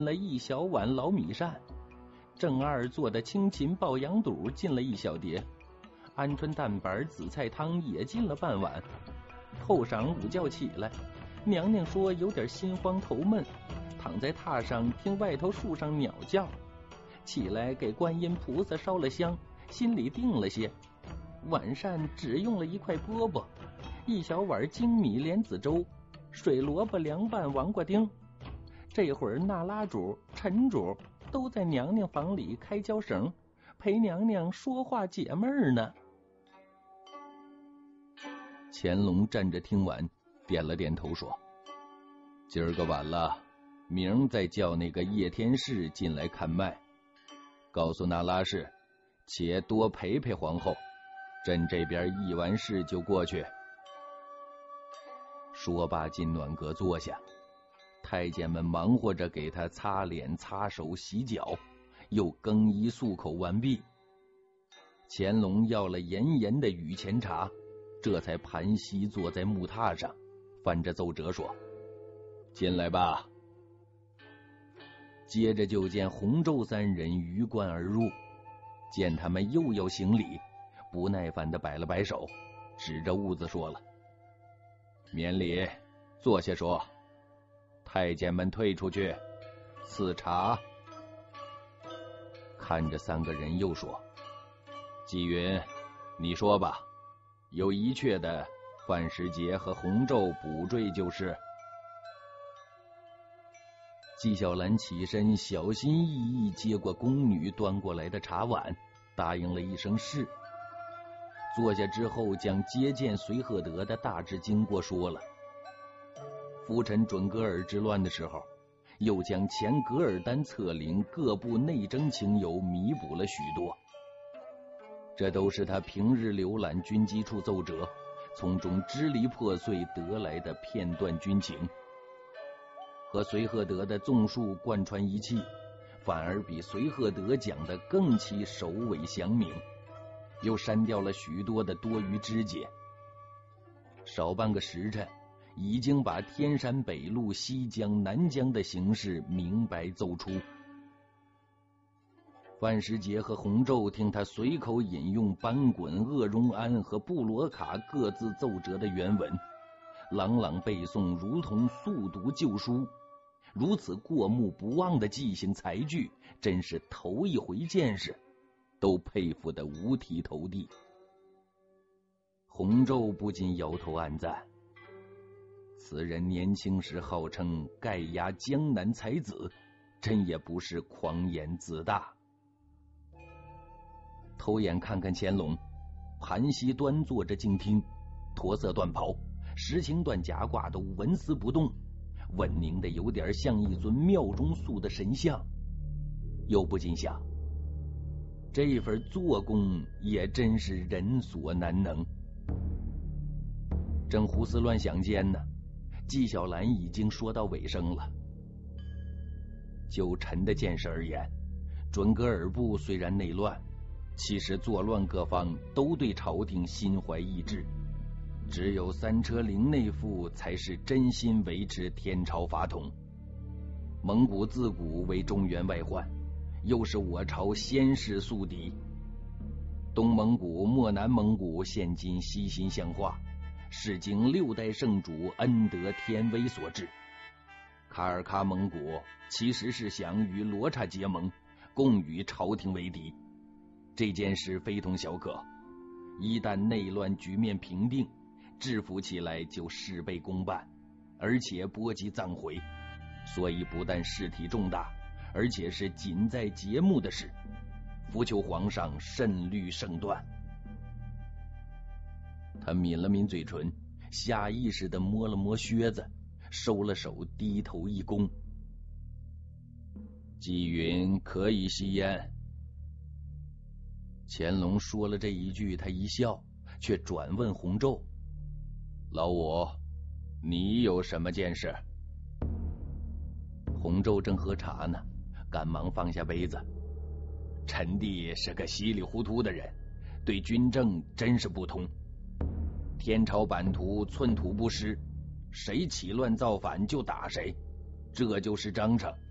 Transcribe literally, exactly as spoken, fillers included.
了一小碗老米膳，正二做的清芹爆羊肚进了一小碟，鹌鹑蛋白紫菜汤也进了半碗。后晌午觉起来，娘娘说有点心慌头闷，躺在榻上听外头树上鸟叫，起来给观音菩萨烧了香，心里定了些。晚膳只用了一块饽饽，一小碗精米莲子粥，水萝卜凉拌黄瓜丁。这会儿那拉主、陈主都在娘娘房里开箫绳，陪娘娘说话解闷儿呢。乾隆站着听完，点了点头说：今儿个晚了，明儿再叫那个叶天士进来看脉，告诉那拉氏且多陪陪皇后，朕这边议完事就过去。说罢进暖阁坐下，太监们忙活着给他擦脸擦手洗脚，又更衣漱口完毕。乾隆要了严严的御前茶，这才盘膝坐在木榻上，翻着奏折说：进来吧。接着就见洪昼三人鱼贯而入，见他们又要行礼，不耐烦地摆了摆手，指着屋子说了：免礼，坐下说。太监们退出去，赐茶。看着三个人又说：纪云，你说吧，有一阙的，范时节和洪昼补缀就是。纪晓岚起身，小心翼翼接过宫女端过来的茶碗，答应了一声是。坐下之后，将接见随赫德的大致经过说了。夫臣准噶尔之乱的时候，又将前噶尔丹策领各部内征情由弥补了许多，这都是他平日浏览军机处奏折，从中支离破碎得来的片段军情。和随赫德的纵述贯穿一气，反而比随赫德讲的更其首尾详明，又删掉了许多的多余枝节。少半个时辰，已经把天山北路、西江、南江的形势明白奏出。范时节和洪昼听他随口引用班衮、鄂荣安和布罗卡各自奏折的原文，朗朗背诵，如同速读旧书，如此过目不忘的记性才具，真是头一回见识，都佩服得五体投地。洪昼不禁摇头暗赞，此人年轻时号称盖压江南才子，真也不是狂言自大。偷眼看看乾隆，盘膝端坐着静听，驼色缎袍，石青缎夹褂都纹丝不动，稳宁的有点像一尊庙中塑的神像。又不禁想，这份做工也真是人所难能。正胡思乱想间呢，纪晓岚已经说到尾声了。就臣的见识而言，准噶尔部虽然内乱，其实作乱各方都对朝廷心怀异志，只有三车灵内附才是真心维持天朝法统。蒙古自古为中原外患，又是我朝先世宿敌。东蒙古、漠南蒙古现今西心相化，是经六代圣主恩德天威所致。卡尔喀蒙古其实是想与罗刹结盟，共与朝廷为敌。这件事非同小可，一旦内乱局面平定，制服起来就事倍功半，而且波及葬回，所以不但事体重大，而且是紧在节目的事，伏求皇上慎虑胜断。他抿了抿嘴唇，下意识地摸了摸靴子，收了手，低头一躬。纪云可以吸烟。乾隆说了这一句，他一笑，却转问洪昼：老五，你有什么见识？洪昼正喝茶呢，赶忙放下杯子。臣弟是个稀里糊涂的人，对军政真是不通。天朝版图寸土不失，谁起乱造反就打谁，这就是章程。